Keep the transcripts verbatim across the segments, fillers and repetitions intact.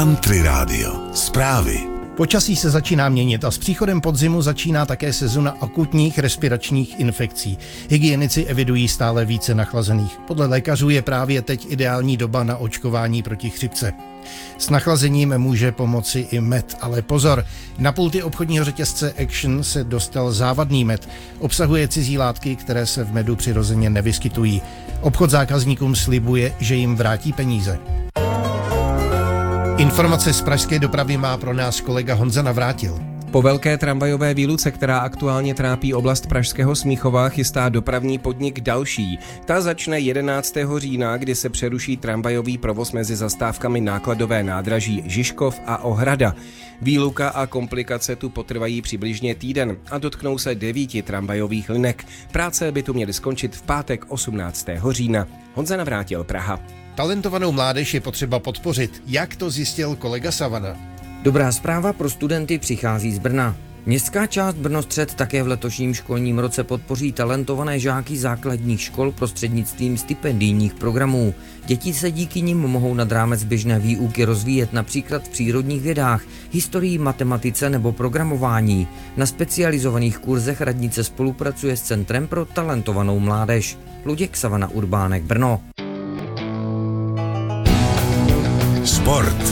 Country Radio. Zprávy. Počasí se začíná měnit a s příchodem podzimu začíná také sezona akutních respiračních infekcí. Hygienici evidují stále více nachlazených. Podle lékařů je právě teď ideální doba na očkování proti chřipce. S nachlazením může pomoci i med, ale pozor, na pulty obchodního řetězce Action se dostal závadný med. Obsahuje cizí látky, které se v medu přirozeně nevyskytují. Obchod zákazníkům slibuje, že jim vrátí peníze. Informace z pražské dopravy má pro nás kolega Honza Navrátil. Po velké tramvajové výluce, která aktuálně trápí oblast pražského Smíchova, chystá dopravní podnik další. Ta začne jedenáctého října, kdy se přeruší tramvajový provoz mezi zastávkami nákladové nádraží Žižkov a Ohrada. Výluka a komplikace tu potrvají přibližně týden a dotknou se devíti tramvajových linek. Práce by tu měly skončit v pátek osmnáctého října. Honza Navrátil, Praha. Talentovanou mládež je potřeba podpořit. Jak to zjistil kolega Savana? Dobrá zpráva pro studenty přichází z Brna. Městská část Brnostřed také v letošním školním roce podpoří talentované žáky základních škol prostřednictvím stipendijních programů. Děti se díky nim mohou nad rámec běžné výuky rozvíjet například v přírodních vědách, historii, matematice nebo programování. Na specializovaných kurzech radnice spolupracuje s Centrem pro talentovanou mládež. Luděk, Savana, Urbánek, Brno. Sport.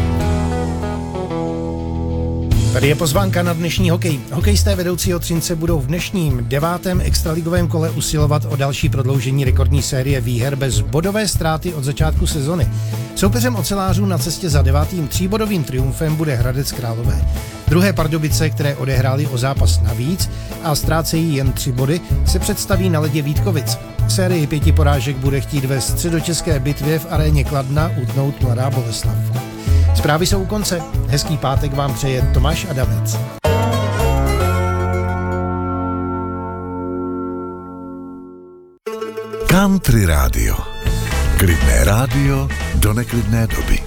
Tady je pozvánka na dnešní hokej. Hokejisté vedoucího Třince budou v dnešním devátém extraligovém kole usilovat o další prodloužení rekordní série výher bez bodové ztráty od začátku sezony. Soupeřem ocelářů na cestě za devátým tříbodovým triumfem bude Hradec Králové. Druhé Pardubice, které odehrály o zápas navíc a ztrácejí jen tři body, se představí na ledě Vítkovic. Sérii pěti porážek bude chtít ve středočeské bitvě v aréně Kladna utnout Mladá Boleslav. Zprávy jsou u konce. Hezký pátek vám přeje Tomáš Adamec. Country Radio. Klidné rádio do neklidné doby.